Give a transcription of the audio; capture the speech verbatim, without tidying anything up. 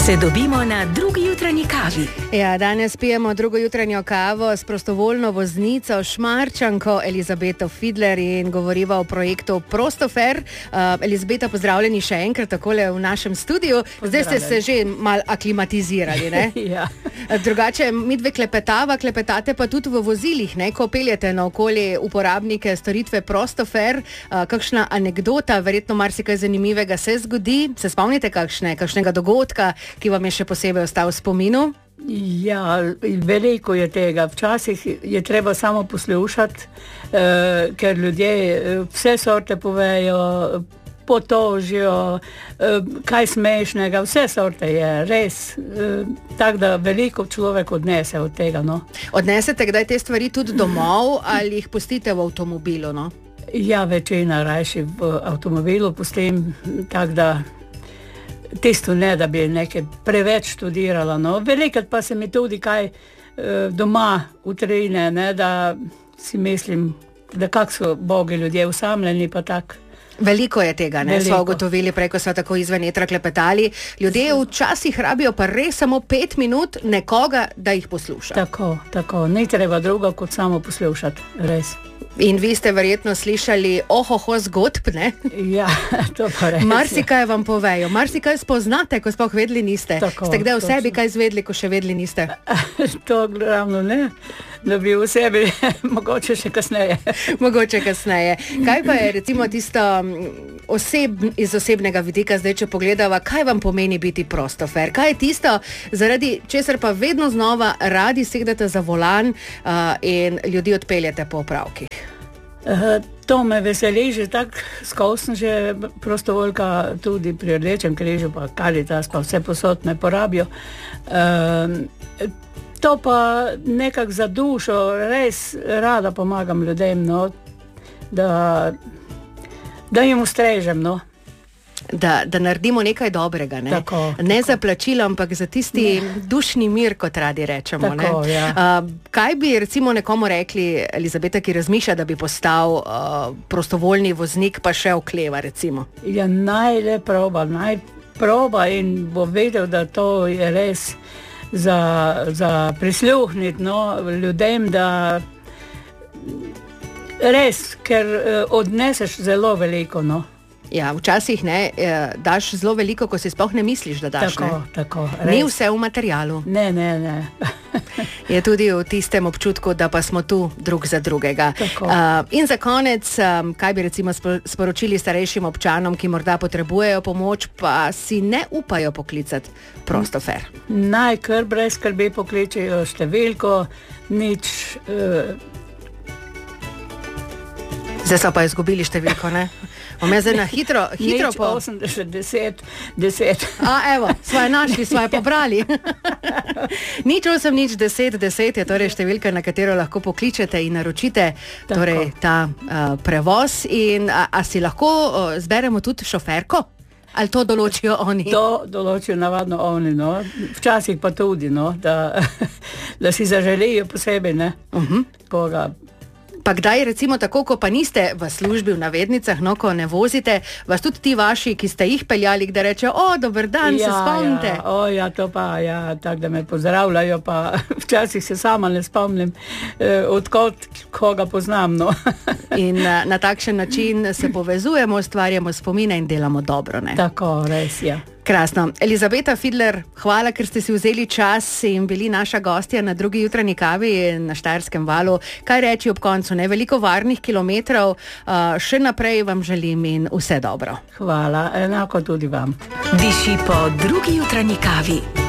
Se dobimo na drugi jutranji kavi. Ja, danes pijemo drugo jutranjo kavo s prostovoljno voznico Šmarčanko Elizabeto Fidler in govoriva o projektu Prostofer. Uh, Elizabeta, pozdravljeni še enkrat takole v našem studiu. Zdaj ste se že mal aklimatizirali, ne? Ja. Drugače, mi dve klepetava, klepetate pa tudi v vozilih, ne? Ko peljete naokoli uporabnike storitve Prostofer. Uh, kakšna anekdota, verjetno marsikaj zanimivega se zgodi. Se spomnite kakšne, kakšnega dogodka, ki vam je še posebej ostal v spominu? Ja, veliko je tega. Včasih je treba samo poslušati, eh, ker ljudje vse sorte povejo, potožijo, eh, kaj smešnega, vse sorte je, res. Eh, tako da veliko človek odnese od tega. No. Odnesete kdaj te stvari tudi domov ali jih pustite v avtomobilu? No? Ja, večina rajši v avtomobilu pustim, tako da tisto ne, da bi nekaj preveč študirala. No. Velikrat pa se mi tudi kaj e, doma utrine, ne, da si mislim, da kak so bogi ljudje usamljeni, pa tak. Veliko je tega, ne? Smo ugotovili, preko sva tako izven etra klepetali. Ljudje včasih rabijo pa res samo pet minut nekoga, da jih posluša. Tako, tako. Ni treba drugo, kot samo poslušati, res. In vi ste verjetno slišali ohoho zgodb, ne? Ja, to pa res. Marsikaj vam povejo, marsikaj spoznate, ko sploh vedeli niste. Tako, ste kdaj v točno. sebi kaj zvedli, ko še vedeli niste? To ravno ne, da bi v sebi, mogoče še kasneje. Mogoče kasneje. Kaj pa je recimo tisto oseb, iz osebnega vidika, zdaj če pogledava, kaj vam pomeni biti prostofer? Kaj je tisto, zaradi česar pa vedno znova radi sedete za volan uh, in ljudi odpeljete po opravkih? Uh, to me veseli, že tako skosno, že prostovoljka tudi pri Rdečem križu, pa Karitas, pa vse posod me porabijo. Uh, to pa nekako za dušo, res rada pomagam ljudem, no, da, da jim ustrežem, no. Da, da naredimo nekaj dobrega, ne? Tako, ne tako. za plačilo, ampak za tisti ne. dušni mir, kot radi rečemo. Tako, ne? ja. uh, kaj bi recimo nekomu rekli, Elizabeta, ki razmišlja, da bi postal uh, prostovoljni voznik, pa še okleva recimo? Ja, naj le proba, naj proba in bo vedel, da to je res za, za prisluhniti, no, ljudem, da res, ker uh, odneseš zelo veliko, no. Ja, včasih ne, daš zelo veliko, ko si sploh ne misliš, da daš. Tako, ne? tako. Ni vse v materialu. Ne, ne, ne. Je tudi v tistem občutku, da pa smo tu drug za drugega. Uh, in za konec, um, kaj bi recimo sporočili starejšim občanom, ki morda potrebujejo pomoč, pa si ne upajo poklicati Prostofer? Naj kar brez skrbi pokličejo številko, nič... Uh... Zdaj so pa izgubili številko, ne? Ome zdaj na hitro, hitro nič po... osemdeset, deset, deset. A, evo, svoje našli, svoje pobrali. Nič osem, nič deset, deset je torej številka, na katero lahko pokličete in naročite torej, ta uh, prevoz. In a, a si lahko uh, zberemo tudi šoferko? Ali to določijo oni? To določijo navadno oni, no. Včasih pa tudi, no, da, da si zaželijo posebej, ne, uh-huh. koga. Pa kdaj recimo tako, ko pa niste v službi v navednicah, no, ko ne vozite, vas tudi ti vaši, ki ste jih peljali, da rečejo, o, dober dan, ja, se spomnite? Ja, o, ja, to pa, ja, tako da me pozdravljajo, pa včasih se sama ne spomnim, eh, odkot koga poznam, no. In na, na takšen način se povezujemo, ustvarjamo spomine in delamo dobro, ne? Tako, res, ja. Krasno. Elizabeta Fidler, hvala, ker ste si vzeli čas in bili naša gostja na drugi jutranji kavi na Štajerskem valu. Kaj reči ob koncu? Ne? Veliko varnih kilometrov, uh, še naprej vam želim in vse dobro. Hvala, enako tudi vam. Diši po drugi jutranji kavi.